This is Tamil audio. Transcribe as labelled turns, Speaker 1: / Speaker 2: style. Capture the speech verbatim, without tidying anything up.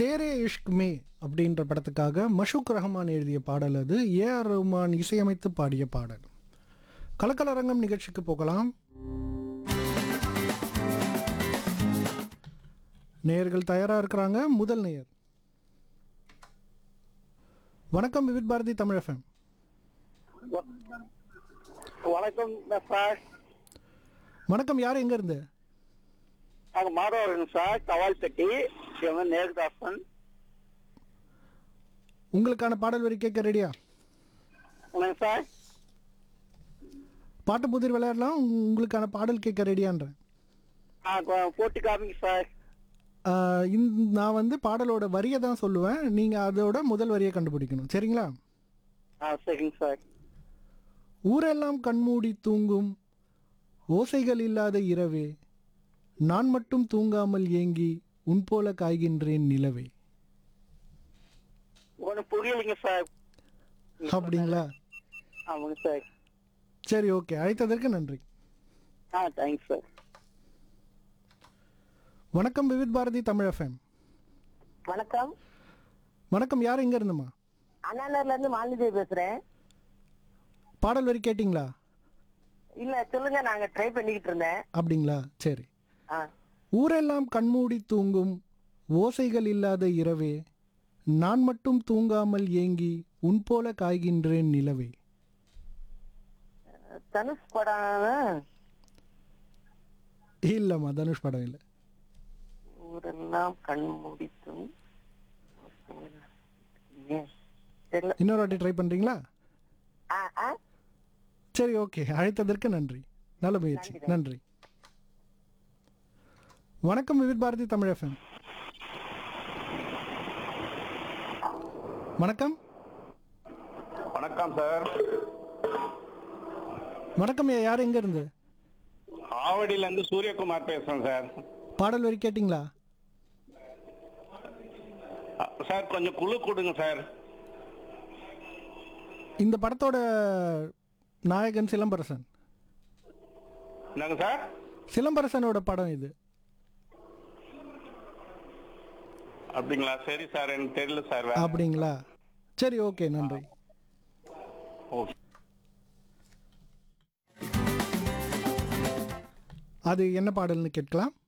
Speaker 1: தேரே இஷ்க் மே அப்படின்ற படத்துக்காக மஷூக் ரஹ்மான் எழுதிய பாடல் அது. ஏ ஆர் ரஹ்மான் இசையமைத்து பாடிய பாடல். கலக்கலரங்கம் நிகழ்ச்சிக்கு போகலாம். நேயர்கள் தயாராக இருக்கிறாங்க. முதல் நேயர். வணக்கம் விவித் பாரதி தமிழ் எஃப்எம்.
Speaker 2: வணக்கம் சார்.
Speaker 1: வணக்கம், யார் எங்க இருந்து?
Speaker 2: நாங்கள் மாதவரன் சார், கவால்பட்டி. இவன் நேருதாசன்.
Speaker 1: உங்களுக்கான பாடல் வரி கேட்க ரெடியா?
Speaker 2: என்னங்க சார்?
Speaker 1: பாட்டு புதிர் விளையாடலாம். உங்களுக்கான பாடல் கேட்க ரெடியான்றேன்.
Speaker 2: ஆ, கொ- போட்டு காமிங்க சார்.
Speaker 1: ஆஹ் இந்த நான் வந்து பாடலோட வரியை தான் சொல்லுவேன், நீங்கள் அதோட முதல் வரியை கண்டுபிடிக்கணும். சரிங்களா?
Speaker 2: ஆ, சரிங்க சார்.
Speaker 1: ஊரெல்லாம் கண்மூடி தூங்கும் ஓசைகள் இல்லாத இரவே, நான் மட்டும் தூங்காமல் ஏங்கி உன் போல காய்கின்றேன் நிலவே.
Speaker 2: ஒன்றும் புரியலைங்க சார்.
Speaker 1: அப்படிங்களா?
Speaker 2: ஆமாங்க சார்.
Speaker 1: சரி, ஓகே. அழைத்ததற்கு நன்றி.
Speaker 2: ஆ, தேங்க்ஸ் சார்.
Speaker 1: வணக்கம் விவித் பாரதி தமிழ் எஃப்எம்.
Speaker 3: வணக்கம்.
Speaker 1: வணக்கம், யார் எங்க இருந்துமா?
Speaker 3: அண்ணாநகர்ல இருந்து மாலினி பேசுறேன்.
Speaker 1: பாடல் வரி கேட்டிங்களா?
Speaker 3: இல்ல, சொல்லுங்க. நாங்க ட்ரை பண்ணிக்கிட்டு இருந்தேன்.
Speaker 1: அப்படிங்களா? சரி.
Speaker 3: ஆ,
Speaker 1: ஊரெல்லாம் கண்மூடி தூங்கும் ஓசைகள் இல்லாத இரவே, நான் மட்டும் தூங்காமல் ஏங்கி உன் போல காய்கின்றேன் நிலவே.
Speaker 3: தனுஷ் படம்.
Speaker 1: இல்லம்மா, தனுஷ் படம் இல்லை.
Speaker 3: ஊரெல்லாம் கண் முடித்தும். தெரியல.
Speaker 1: இன்னொரு வாட்டி ட்ரை பண்றீங்களா?
Speaker 3: ஆ, ஆ.
Speaker 1: சரி, ஓகே. அழைத்ததற்கு நன்றி. நல்ல முயற்சி.
Speaker 3: நன்றி.
Speaker 1: நன்றி. வணக்கம் விவித் பாரதி தமிழ் எஃப்எம். வணக்கம்.
Speaker 4: வணக்கம் சார்.
Speaker 1: வணக்கம் ஐயா, யார் எங்க இருந்து?
Speaker 4: ஆவடியில இருந்து சூரியகுமார் பேசுறேன் சார்.
Speaker 1: பாடல் வரி கேட்டிங்களா?
Speaker 4: அ, சார் கொஞ்சம் குழு கொடுங்க சார்.
Speaker 1: இந்த படத்தோட நாயகன் சிலம்பரசன்.
Speaker 4: என்னங்க சார்?
Speaker 1: சிலம்பரசனோட படம் இது.
Speaker 4: அப்படிங்களா? சரி சார், எனக்கு தெரியல சார். வேற.
Speaker 1: அப்படிங்களா? சரி, ஓகே. நன்றி.
Speaker 4: ஓகே.
Speaker 1: அது என்ன பாடல்னு கேட்கலாம்.